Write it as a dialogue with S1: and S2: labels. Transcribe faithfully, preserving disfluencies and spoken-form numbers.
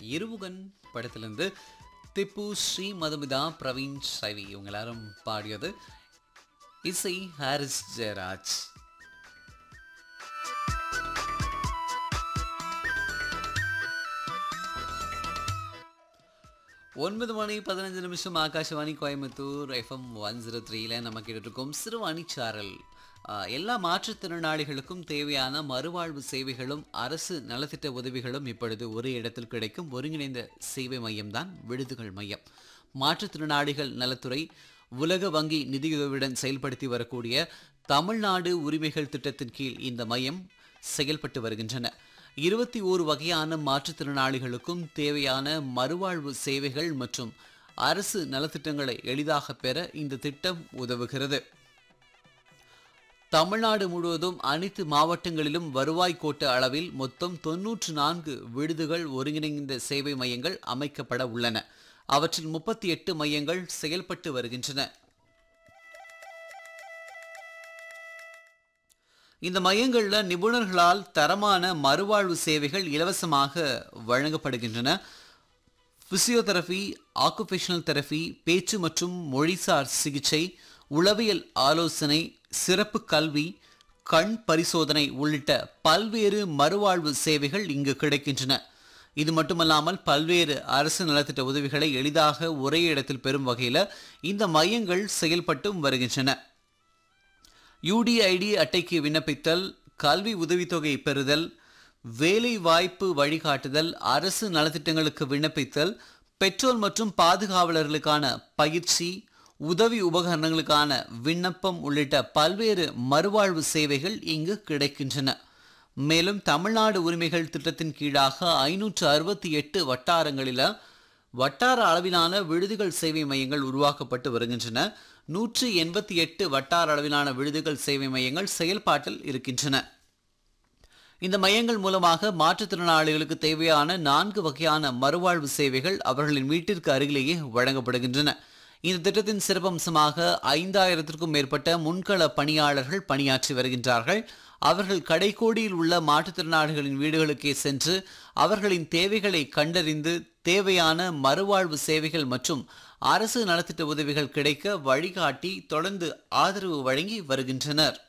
S1: இருமுகன் படத்திலிருந்து திப்பு, ஸ்ரீ மதுமிதா, பிரவீன் சைவி இவங்க எல்லாரும் பாடியது. இசை ஹாரிஸ் ஜெயராஜ். ஒன்பது மணி பதினஞ்சு நிமிஷம் Akashvani Coimbatore FM one zero த்ரீல நம்ம கேட்டுருக்கோம் சிறுவாணி சாரல். எல்லா மாற்றுத்திறனாளிகளுக்கும் தேவையான மறுவாழ்வு சேவைகளும் அரசு நலத்திட்ட உதவிகளும் இப்பொழுது ஒரே இடத்தில் கிடைக்கும் ஒருங்கிணைந்த சேவை மையம் தான் விடுதிகள் மையம். மாற்றுத்திறனாளிகள் நலத்துறை உலக வங்கி நிதியுதவியுடன் செயல்படுத்தி வரக்கூடிய தமிழ்நாடு உரிமைகள் திட்டத்தின் கீழ் இந்த மையம் செயல்பட்டு வருகின்றன. இருபத்தி ஓரு வகையான மாற்றுத்திறனாளிகளுக்கும் தேவையான மறுவாழ்வு சேவைகள் மற்றும் அரசு நலத்திட்டங்களை எளிதாக பெற இந்த திட்டம் உதவுகிறது. தமிழ்நாடு முழுவதும் அனைத்து மாவட்டங்களிலும் வருவாய் கோட்ட அளவில் மொத்தம் தொன்னூற்று நான்கு விடுதிகள் ஒருங்கிணைந்த சேவை மையங்கள் அமைக்கப்பட உள்ளன. அவற்றில் முப்பத்தி எட்டு மையங்கள் செயல்பட்டு வருகின்றன. இந்த மையங்களில் நிபுணர்களால் தரமான மறுவாழ்வு சேவைகள் இலவசமாக வழங்கப்படுகின்றன. பிசியோதெரபி, ஆக்குபேஷனல் தெரபி, பேச்சு மற்றும் மொழிசார் சிகிச்சை, உளவியல் ஆலோசனை, சிறப்பு கல்வி, கண் பரிசோதனை உள்ளிட்ட பல்வேறு மறுவாழ்வு சேவைகள் இங்கு கிடைக்கின்றன. இது மட்டுமல்லாமல் பல்வேறு அரசு நலத்திட்ட உதவிகளை எளிதாக ஒரே இடத்தில் பெறும் வகையில் இந்த மையங்கள் செயல்பட்டும் வருகின்றன. யூடிஐடி அட்டைக்கு விண்ணப்பித்தல், கல்வி உதவித்தொகை பெறுதல், வேலை வாய்ப்பு வழிகாட்டுதல், அரசு நலத்திட்டங்களுக்கு விண்ணப்பித்தல், பெற்றோர் மற்றும் பாதுகாவலர்களுக்கான பயிற்சி, உதவி உபகரணங்களுக்கான விண்ணப்பம் உள்ளிட்ட பல்வேறு மறுவாழ்வு சேவைகள் இங்கு கிடைக்கின்றன. மேலும் தமிழ்நாடு உரிமைகள் திட்டத்தின் கீழாக ஐநூற்று அறுபத்தி எட்டு வட்டாரங்களில் வட்டார அளவிலான விடுதிகள் சேவை மையங்கள் உருவாக்கப்பட்டு வருகின்றன. நூற்றி எண்பத்தி எட்டு வட்டார அளவிலான விடுதிகள் சேவை மையங்கள் செயல்பாட்டில் இருக்கின்றன. இந்த மையங்கள் மூலமாக மாற்றுத்திறனாளிகளுக்கு தேவையான நான்கு வகையான மறுவாழ்வு சேவைகள் அவர்களின் வீட்டிற்கு அருகிலேயே வழங்கப்படுகின்றன. இந்த திட்டத்தின் சிறப்பம்சமாக ஐந்தாயிரத்திற்கும் மேற்பட்ட முன்கள பணியாளர்கள் பணியாற்றி வருகின்றார்கள். அவர்கள் கடைக்கோடியில் உள்ள மாற்றுத்திறனாளிகளின் வீடுகளுக்கே சென்று அவர்களின் தேவைகளை கண்டறிந்து தேவையான மறுவாழ்வு சேவைகள் மற்றும் அரசு நலத்திட்ட உதவிகள் கிடைக்க வழிகாட்டி தொடர்ந்து ஆதரவு வழங்கி வருகின்றனர்.